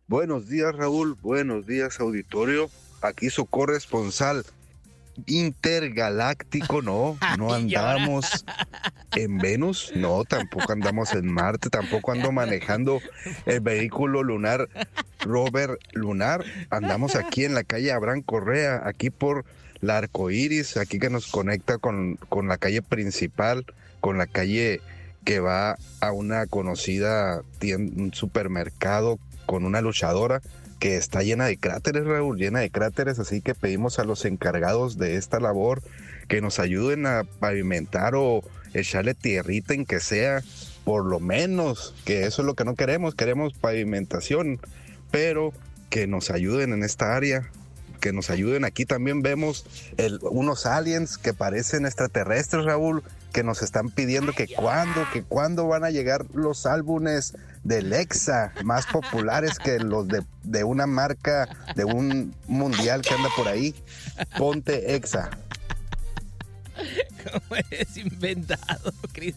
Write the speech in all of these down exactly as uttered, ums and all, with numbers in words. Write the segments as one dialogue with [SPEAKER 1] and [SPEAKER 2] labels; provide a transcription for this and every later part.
[SPEAKER 1] Buenos días, Raúl. Buenos días, auditorio. Aquí su corresponsal intergaláctico, no, no andamos en Venus, no, tampoco andamos en Marte, tampoco ando manejando el vehículo lunar rover lunar. Andamos aquí en la calle Abraham Correa, aquí por la Arcoíris, aquí que nos conecta con, con la calle principal, con la calle que va a una conocida tienda, un supermercado con una luchadora que está llena de cráteres, Raúl, llena de cráteres, así que pedimos a los encargados de esta labor que nos ayuden a pavimentar o echarle tierrita en que sea, por lo menos, que eso es lo que no queremos, queremos pavimentación, pero que nos ayuden en esta área, que nos ayuden. Aquí también vemos el, unos aliens que parecen extraterrestres, Raúl, que nos están pidiendo que cuándo, que cuándo van a llegar los álbumes del Exa más populares que los de, de una marca, de un mundial que anda por ahí. Ponte Exa.
[SPEAKER 2] ¿Cómo eres inventado, Chris?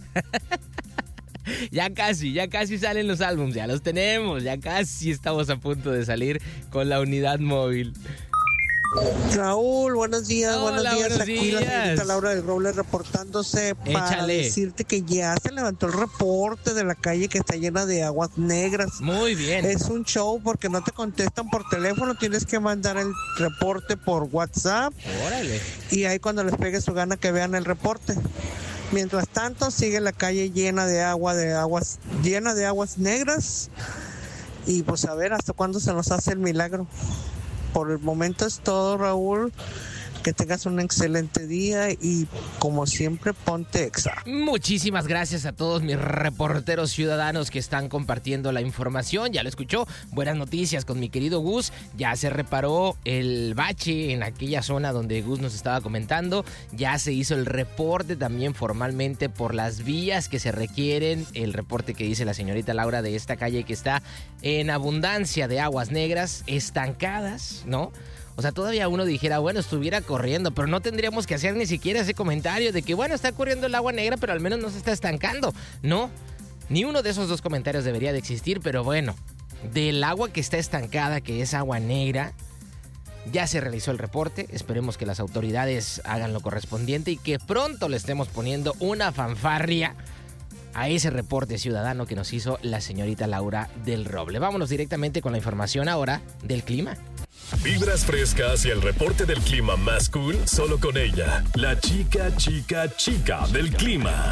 [SPEAKER 2] Ya casi, ya casi salen los álbumes, ya los tenemos, ya casi estamos a punto de salir con la unidad móvil.
[SPEAKER 3] Raúl, buenos días,
[SPEAKER 2] Hola,
[SPEAKER 3] buenos días.
[SPEAKER 2] buenos
[SPEAKER 3] Aquí
[SPEAKER 2] días.
[SPEAKER 3] la señorita Laura del Roble reportándose para
[SPEAKER 2] Échale.
[SPEAKER 3] decirte que ya se levantó el reporte de la calle que está llena de aguas negras.
[SPEAKER 2] Muy bien.
[SPEAKER 3] Es un show porque no te contestan por teléfono, tienes que mandar el reporte por WhatsApp.
[SPEAKER 2] Órale.
[SPEAKER 3] Y ahí cuando les pegue su gana que vean el reporte. Mientras tanto sigue la calle llena de agua, de aguas, llena de aguas negras. Y pues a ver hasta cuándo se nos hace el milagro. Por el momento es todo, Raúl. Que tengas un excelente día y, como siempre, ponte Exa.
[SPEAKER 2] Muchísimas gracias a todos mis reporteros ciudadanos que están compartiendo la información. Ya lo escuchó. Buenas noticias con mi querido Gus. Ya se reparó el bache en aquella zona donde Gus nos estaba comentando. Ya se hizo el reporte también formalmente por las vías que se requieren. El reporte que dice la señorita Laura de esta calle que está en abundancia de aguas negras estancadas, ¿no? O sea, todavía uno dijera, bueno, estuviera corriendo, pero no tendríamos que hacer ni siquiera ese comentario de que, bueno, está corriendo el agua negra, pero al menos no se está estancando. No, ni uno de esos dos comentarios debería de existir, pero bueno, del agua que está estancada, que es agua negra, ya se realizó el reporte. Esperemos que las autoridades hagan lo correspondiente y que pronto le estemos poniendo una fanfarria a ese reporte ciudadano que nos hizo la señorita Laura del Roble. Vámonos directamente con la información ahora del clima.
[SPEAKER 4] Vibras frescas y el reporte del clima más cool solo con ella, la chica, chica, chica del clima.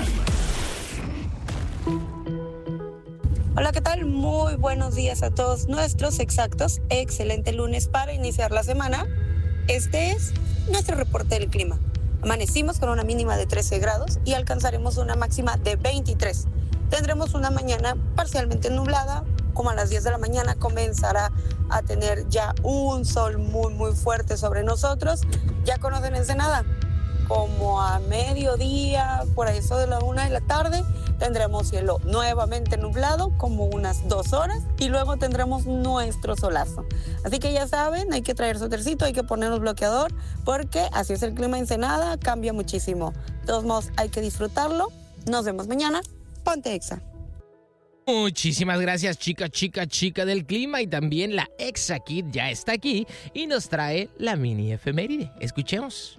[SPEAKER 5] Hola, ¿qué tal? Muy buenos días a todos nuestros exactos. Excelente lunes para iniciar la semana. Este es nuestro reporte del clima. Amanecimos con una mínima de trece grados y alcanzaremos una máxima de veintitrés. Tendremos una mañana parcialmente nublada. Como a las diez de la mañana comenzará a tener ya un sol muy muy fuerte sobre nosotros. Ya conocen Ensenada. Como a mediodía, por eso de la una de la tarde, tendremos cielo nuevamente nublado como unas dos horas y luego tendremos nuestro solazo. Así que ya saben, hay que traer suétercito, hay que ponernos bloqueador porque así es el clima en Ensenada, cambia muchísimo. De todos modos, hay que disfrutarlo. Nos vemos mañana. Ponte Exa.
[SPEAKER 2] Muchísimas gracias, chica, chica, chica del clima. Y también la Exa Kid ya está aquí y nos trae la mini efeméride. Escuchemos.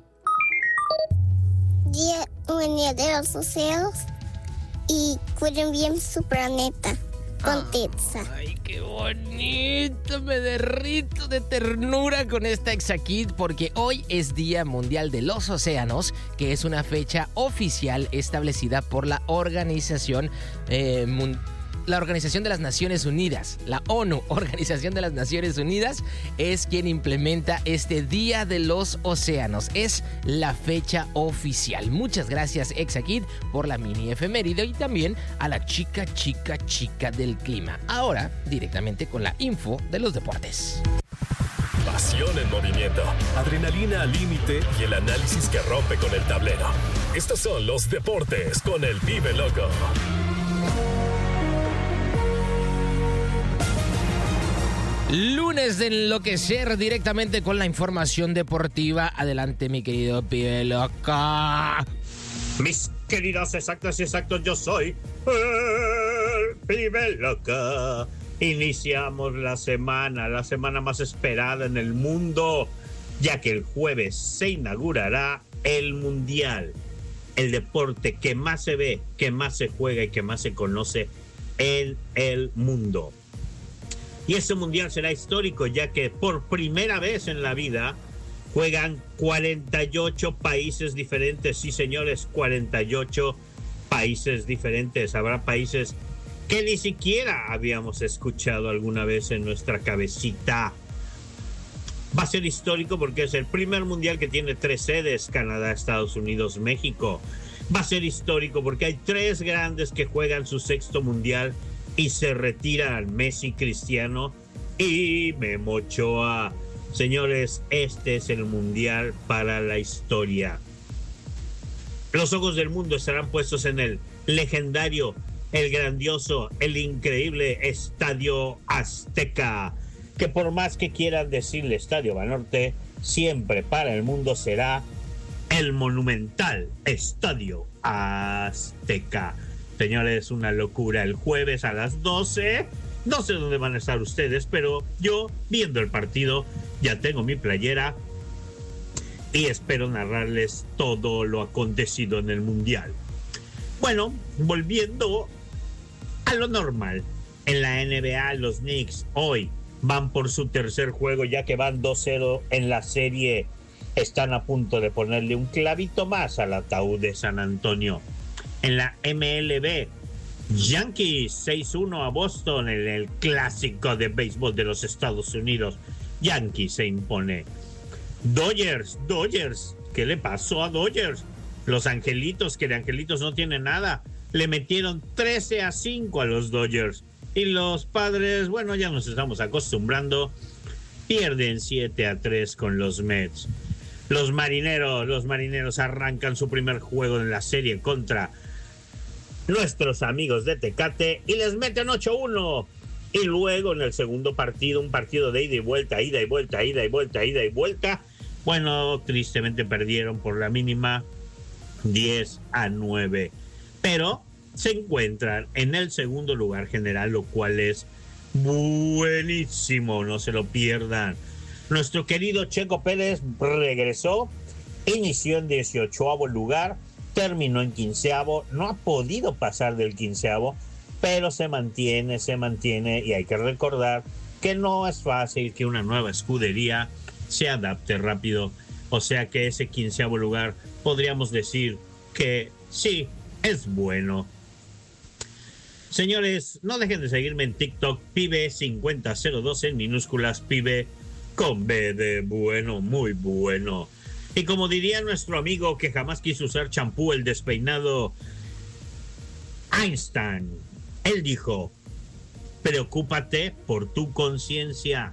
[SPEAKER 6] Día Mundial de los Océanos y cuiden bien su planeta. Ponte Exa.
[SPEAKER 2] Ay, qué bonito, me derrito de ternura con esta Exa Kid porque hoy es Día Mundial de los Océanos, que es una fecha oficial establecida por la Organización eh, Mundial. La Organización de las Naciones Unidas, la ONU, Organización de las Naciones Unidas, es quien implementa este Día de los Océanos. Es la fecha oficial. Muchas gracias, Exa Kid, por la mini efeméride y también a la chica, chica, chica del clima. Ahora, directamente con la info de los deportes.
[SPEAKER 4] Pasión en movimiento, adrenalina al límite y el análisis que rompe con el tablero. Estos son los deportes con el Vive Loco.
[SPEAKER 2] Lunes de enloquecer directamente con la información deportiva. Adelante, mi querido Pibe Loca.
[SPEAKER 7] Mis queridos exactos y exactos, yo soy el Pibe Loca. Iniciamos la semana, la semana más esperada en el mundo, ya que el jueves se inaugurará el Mundial, el deporte que más se ve, que más se juega y que más se conoce en el mundo. Y ese Mundial será histórico, ya que por primera vez en la vida juegan cuarenta y ocho países diferentes. Sí, señores, cuarenta y ocho países diferentes. Habrá países que ni siquiera habíamos escuchado alguna vez en nuestra cabecita. Va a ser histórico porque es el primer mundial que tiene tres sedes: Canadá, Estados Unidos, México. Va a ser histórico porque hay tres grandes que juegan su sexto mundial y se retiran: Messi, Cristiano y Memo Ochoa. Señores, este es el mundial para la historia. Los ojos del mundo estarán puestos en el legendario, el grandioso, el increíble Estadio Azteca, que por más que quieran decirle Estadio Banorte, siempre para el mundo será el monumental Estadio Azteca. Señores, una locura. El jueves a las doce, no sé dónde van a estar ustedes, pero yo, viendo el partido, ya tengo mi playera y espero narrarles todo lo acontecido en el Mundial. Bueno, volviendo a lo normal, en la N B A los Knicks hoy van por su tercer juego, ya que van dos cero en la serie. Están a punto de ponerle un clavito más al ataúd de San Antonio. En la M L B, Yankees seis uno a Boston en el clásico de béisbol de los Estados Unidos. Yankees se impone. Dodgers, Dodgers, ¿qué le pasó a Dodgers? Los angelitos, que de angelitos no tienen nada, le metieron trece a cinco a los Dodgers. Y los Padres, bueno, ya nos estamos acostumbrando, pierden siete a tres con los Mets. Los marineros, los marineros arrancan su primer juego en la serie contra nuestros amigos de Tecate y les meten ocho uno. Y luego en el segundo partido, un partido de ida y vuelta, ida y vuelta, ida y vuelta, ida y vuelta. Bueno, tristemente perdieron por la mínima diez a nueve. Pero se encuentran en el segundo lugar general, lo cual es buenísimo, no se lo pierdan. Nuestro querido Checo Pérez regresó, inició en dieciochoavo lugar, terminó en quinceavo, no ha podido pasar del quinceavo, pero se mantiene, se mantiene, y hay que recordar que no es fácil que una nueva escudería se adapte rápido. O sea que ese quinceavo lugar podríamos decir que sí, es bueno. Señores, no dejen de seguirme en TikTok, pibe cincuenta cero dos en minúsculas, pibe con B de bueno, muy bueno. Y como diría nuestro amigo que jamás quiso usar champú, el despeinado Einstein, él dijo: preocúpate por tu conciencia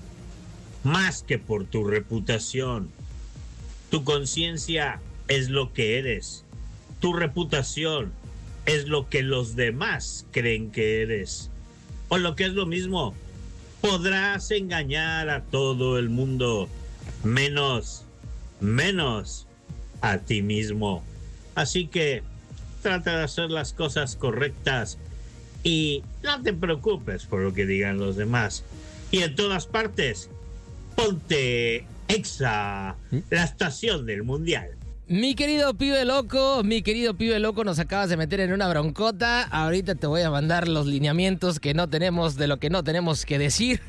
[SPEAKER 7] más que por tu reputación. Tu conciencia es lo que eres. Tu reputación es lo que los demás creen que eres. O lo que es lo mismo, podrás engañar a todo el mundo, menos, menos a ti mismo. Así que trata de hacer las cosas correctas y no te preocupes por lo que digan los demás. Y en todas partes, ponte Exa, la estación del Mundial.
[SPEAKER 2] Mi querido pibe loco, mi querido pibe loco, nos acabas de meter en una broncota. Ahorita te voy a mandar los lineamientos que no tenemos, de lo que no tenemos que decir.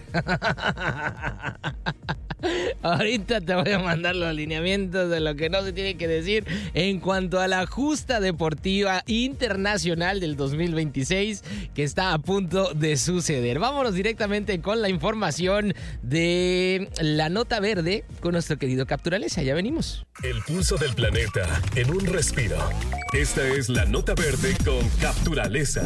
[SPEAKER 2] Ahorita te voy a mandar los lineamientos de lo que no se tiene que decir en cuanto a la justa deportiva internacional del dos mil veintiséis que está a punto de suceder. Vámonos directamente con la información de la nota verde con nuestro querido Capturaleza. Ya venimos.
[SPEAKER 4] El pulso del planeta en un respiro. Esta es la nota verde con Capturaleza.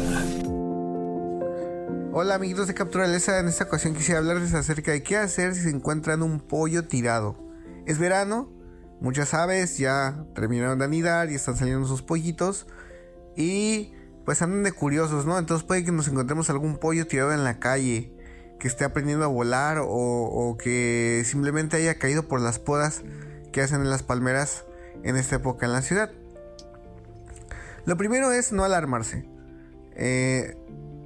[SPEAKER 8] Hola amiguitos de Capturaleza, en esta ocasión quisiera hablarles acerca de qué hacer si se encuentran un pollo tirado. Es verano, muchas aves ya terminaron de anidar y están saliendo sus pollitos y pues andan de curiosos, ¿no? Entonces puede que nos encontremos algún pollo tirado en la calle que esté aprendiendo a volar o, o que simplemente haya caído por las podas que hacen en las palmeras en esta época en la ciudad. Lo primero es no alarmarse. Eh...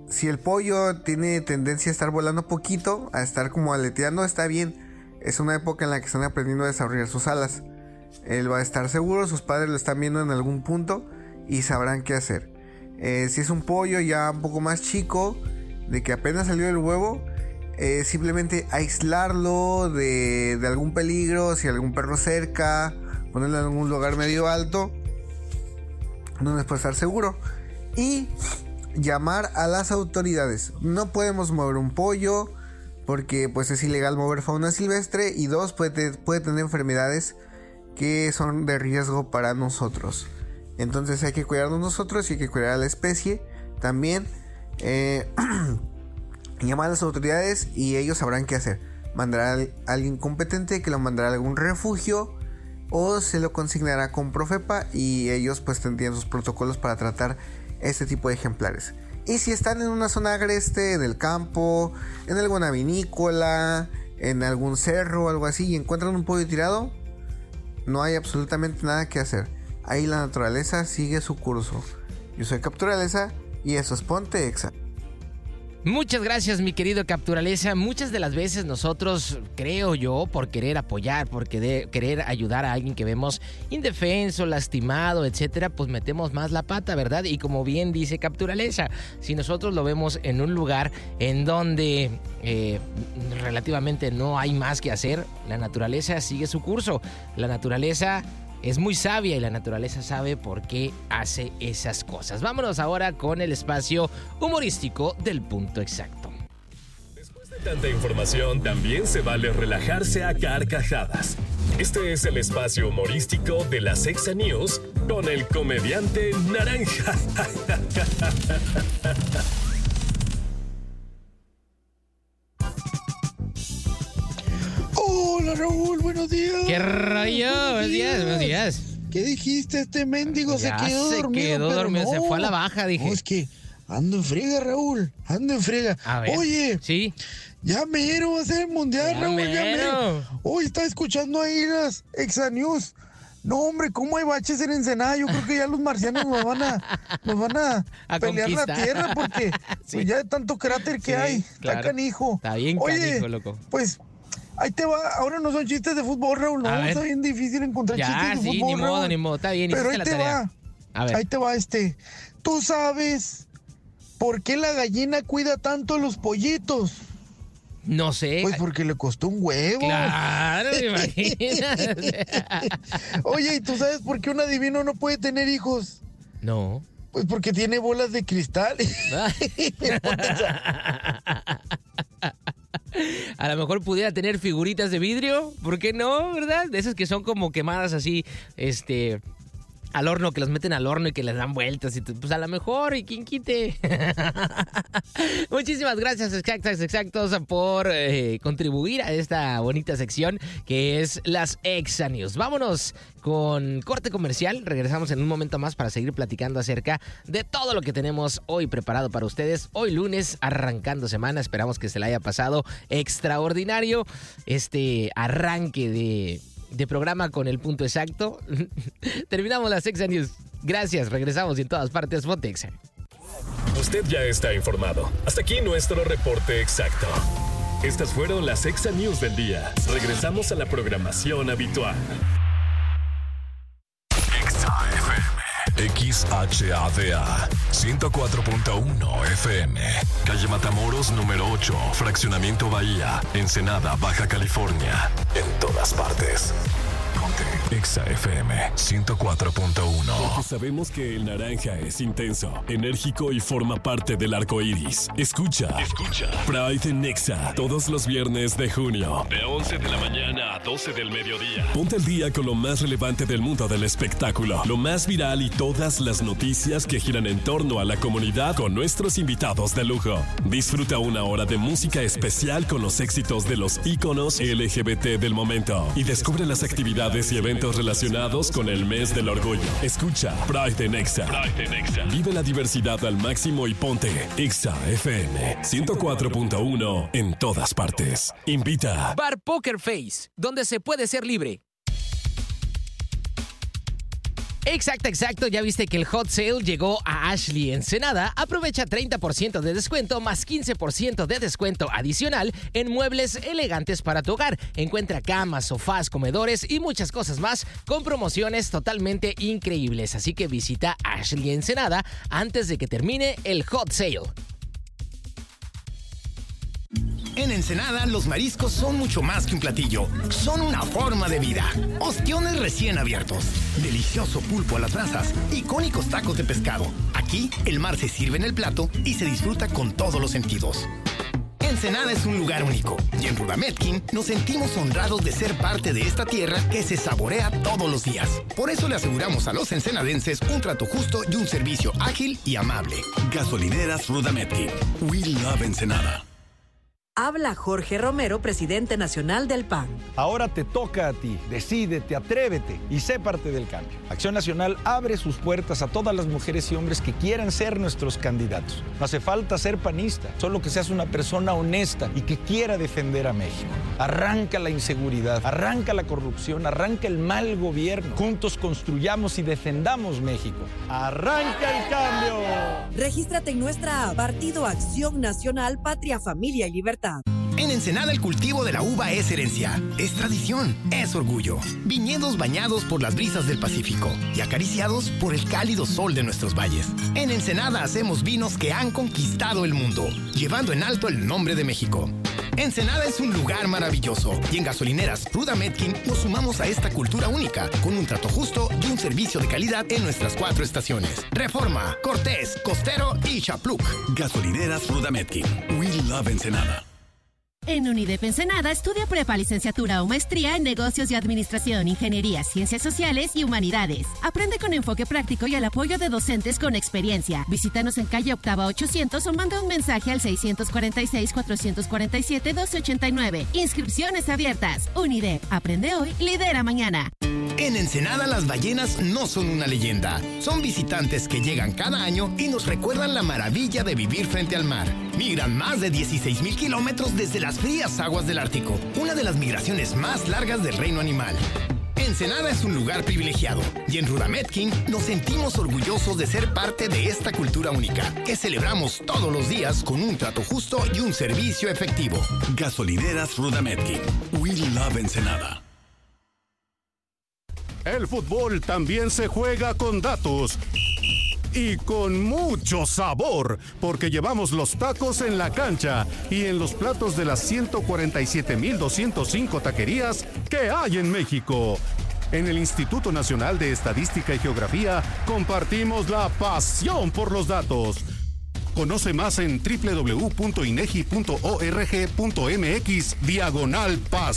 [SPEAKER 8] si el pollo tiene tendencia a estar volando poquito, a estar como aleteando, está bien. Es una época en la que están aprendiendo a desarrollar sus alas. Él va a estar seguro, sus padres lo están viendo en algún punto y sabrán qué hacer. Eh, si es un pollo ya un poco más chico, de que apenas salió del huevo, eh, simplemente aislarlo de, de algún peligro, si hay algún perro cerca, ponerlo en algún lugar medio alto, donde puede estar seguro. Y llamar a las autoridades. No podemos mover un pollo porque pues es ilegal mover fauna silvestre, y dos, puede, puede tener enfermedades que son de riesgo para nosotros. Entonces hay que cuidarnos nosotros y hay que cuidar a la especie también. Eh, llamar a las autoridades y ellos sabrán qué hacer. Mandará a alguien competente que lo mandará a algún refugio o se lo consignará con Profepa, y ellos pues tendrían sus protocolos para tratar este tipo de ejemplares. Y si están en una zona agreste del campo, en alguna vinícola, en algún cerro o algo así, y encuentran un pollo tirado, no hay absolutamente nada que hacer. Ahí la naturaleza sigue su curso. Yo soy Capturaleza y eso es Ponte Exa.
[SPEAKER 2] Muchas gracias, mi querido Capturaleza. Muchas de las veces nosotros, creo yo, por querer apoyar, por querer, querer ayudar a alguien que vemos indefenso, lastimado, etcétera, pues metemos más la pata, ¿verdad? Y como bien dice Capturaleza, si nosotros lo vemos en un lugar en donde eh, relativamente no hay más que hacer, la naturaleza sigue su curso. La naturaleza es muy sabia y la naturaleza sabe por qué hace esas cosas. Vámonos ahora con el espacio humorístico del Punto Exacto.
[SPEAKER 4] Después de tanta información, también se vale relajarse a carcajadas. Este es el espacio humorístico de las Exa News con el comediante Naranja.
[SPEAKER 9] Hola Raúl, buenos días.
[SPEAKER 2] ¿Qué rayo? Buenos días, buenos días.
[SPEAKER 9] ¿Qué dijiste? Este mendigo
[SPEAKER 2] Ya
[SPEAKER 9] se quedó
[SPEAKER 2] se
[SPEAKER 9] dormido.
[SPEAKER 2] quedó
[SPEAKER 9] pero
[SPEAKER 2] dormido,
[SPEAKER 9] no.
[SPEAKER 2] se fue a la baja, dije.
[SPEAKER 9] No, es que ando en friega, Raúl. Ando en friega.
[SPEAKER 2] A ver.
[SPEAKER 9] Oye,
[SPEAKER 2] sí.
[SPEAKER 9] Ya mero va a ser el mundial,
[SPEAKER 2] Ya
[SPEAKER 9] Raúl.
[SPEAKER 2] mero.
[SPEAKER 9] Ya mero. Hoy está escuchando ahí las Exa News. No, hombre, ¿cómo hay baches en Ensenada? Yo creo que ya los marcianos nos van a, nos van a,
[SPEAKER 2] A
[SPEAKER 9] pelear
[SPEAKER 2] conquistar.
[SPEAKER 9] la tierra porque
[SPEAKER 2] Sí.
[SPEAKER 9] pues ya de tanto cráter que
[SPEAKER 2] Sí,
[SPEAKER 9] hay.
[SPEAKER 2] claro.
[SPEAKER 9] Está canijo.
[SPEAKER 2] Está bien
[SPEAKER 9] Oye,
[SPEAKER 2] canijo, loco.
[SPEAKER 9] Pues ahí te va. Ahora no son chistes de fútbol, Raúl. No,
[SPEAKER 2] A ver.
[SPEAKER 9] está bien difícil encontrar
[SPEAKER 2] Ya,
[SPEAKER 9] chistes de
[SPEAKER 2] sí,
[SPEAKER 9] fútbol,
[SPEAKER 2] ni modo,
[SPEAKER 9] Raúl.
[SPEAKER 2] ni modo. Está bien,
[SPEAKER 9] Pero
[SPEAKER 2] hiciste
[SPEAKER 9] ahí
[SPEAKER 2] la
[SPEAKER 9] te
[SPEAKER 2] tarea.
[SPEAKER 9] va.
[SPEAKER 2] A ver.
[SPEAKER 9] Ahí te va este. ¿Tú sabes por qué la gallina cuida tanto a los pollitos?
[SPEAKER 2] No sé.
[SPEAKER 9] Pues porque le costó un huevo.
[SPEAKER 2] Claro, me imagino.
[SPEAKER 9] Oye, ¿y tú sabes por qué un adivino no puede tener hijos?
[SPEAKER 2] No.
[SPEAKER 9] Pues porque tiene bolas de cristal.
[SPEAKER 2] A lo mejor pudiera tener figuritas de vidrio, ¿por qué no, verdad? De esas que son como quemadas así, este, al horno, que las meten al horno y que les dan vueltas, y pues a lo mejor, y quien quite. Muchísimas gracias, exactos, exactos, por eh, contribuir a esta bonita sección que es las Exa News. Vámonos con corte comercial, regresamos en un momento más para seguir platicando acerca de todo lo que tenemos hoy preparado para ustedes. Hoy lunes, arrancando semana, esperamos que se la haya pasado extraordinario este arranque de... de programa con el Punto Exacto. Terminamos las Exa News. Gracias, regresamos y en todas partes, Ponte Exa.
[SPEAKER 4] Usted ya está informado. Hasta aquí nuestro reporte exacto. Estas fueron las Exa News del día. Regresamos a la programación habitual.
[SPEAKER 10] Exa F M. X H A D A ciento cuatro punto uno F M. Calle Matamoros número ocho, Fraccionamiento Bahía, Ensenada, Baja California. En todas partes. Ponte Exa F M ciento cuatro punto uno.
[SPEAKER 4] Porque sabemos que el naranja es intenso, enérgico y forma parte del arco iris. Escucha, escucha. Pride en Exa, todos los viernes de junio. De once de la mañana a doce del mediodía. Ponte al día con lo más relevante del mundo del espectáculo, lo más viral y todas las noticias que giran en torno a la comunidad con nuestros invitados de lujo. Disfruta una hora de música especial con los éxitos de los íconos L G B T del momento y descubre las actividades y eventos relacionados con el mes del orgullo. Escucha Pride en Exa. Pride en Exa. Vive la diversidad al máximo y ponte Exa F M ciento cuatro punto uno en todas partes. Invita.
[SPEAKER 11] Bar Poker Face, donde se puede ser libre.
[SPEAKER 2] Exacto, exacto. Ya viste que el Hot Sale llegó a Ashley Ensenada. Aprovecha treinta por ciento de descuento más quince por ciento de descuento adicional en muebles elegantes para tu hogar. Encuentra camas, sofás, comedores y muchas cosas más con promociones totalmente increíbles. Así que visita Ashley Ensenada antes de que termine el Hot Sale.
[SPEAKER 11] En Ensenada, los mariscos son mucho más que un platillo. Son una forma de vida. Ostiones recién abiertos, delicioso pulpo a las brasas, icónicos tacos de pescado. Aquí, el mar se sirve en el plato y se disfruta con todos los sentidos. Ensenada es un lugar único y en Rudametkin nos sentimos honrados de ser parte de esta tierra que se saborea todos los días. Por eso le aseguramos a los ensenadenses un trato justo y un servicio ágil y amable.
[SPEAKER 12] Gasolineras Rudametkin. We love Ensenada.
[SPEAKER 13] Habla Jorge Romero, presidente nacional del P A N.
[SPEAKER 14] Ahora te toca a ti. Decídete, atrévete y sé parte del cambio. Acción Nacional abre sus puertas a todas las mujeres y hombres que quieran ser nuestros candidatos. No hace falta ser panista, solo que seas una persona honesta y que quiera defender a México. Arranca la inseguridad, arranca la corrupción, arranca el mal gobierno. Juntos construyamos y defendamos México. ¡Arranca el cambio!
[SPEAKER 13] Regístrate en nuestra app Partido Acción Nacional, Patria, Familia y Libertad.
[SPEAKER 11] En Ensenada el cultivo de la uva es herencia, es tradición, es orgullo. Viñedos bañados por las brisas del Pacífico y acariciados por el cálido sol de nuestros valles. En Ensenada hacemos vinos que han conquistado el mundo, llevando en alto el nombre de México. Ensenada es un lugar maravilloso y en Gasolineras Rudametkin nos sumamos a esta cultura única con un trato justo y un servicio de calidad en nuestras cuatro estaciones: Reforma, Cortés, Costero y Chapluc.
[SPEAKER 12] Gasolineras Rudametkin. We love Ensenada.
[SPEAKER 15] En UNIDEP Ensenada estudia prepa, licenciatura o maestría en negocios y administración, ingeniería, ciencias sociales y humanidades. Aprende con enfoque práctico y el apoyo de docentes con experiencia. Visítanos en calle Octava ochocientos o manda un mensaje al seis cuatro seis, cuatro cuatro siete, dos ocho nueve. Inscripciones abiertas. UNIDEP. Aprende hoy, lidera mañana.
[SPEAKER 11] En Ensenada las ballenas no son una leyenda. Son visitantes que llegan cada año y nos recuerdan la maravilla de vivir frente al mar. Migran más de dieciséis mil kilómetros desde las frías aguas del Ártico, una de las migraciones más largas del reino animal. Ensenada es un lugar privilegiado y en Rudametkin nos sentimos orgullosos de ser parte de esta cultura única que celebramos todos los días con un trato justo y un servicio efectivo.
[SPEAKER 12] Gasolineras Rudametkin. We love Ensenada.
[SPEAKER 16] El fútbol también se juega con datos y con mucho sabor, porque llevamos los tacos en la cancha y en los platos de las ciento cuarenta y siete mil doscientas cinco taquerías que hay en México. En el Instituto Nacional de Estadística y Geografía compartimos la pasión por los datos. Conoce más en doble u doble u doble u punto inegi punto org punto mx diagonal paz.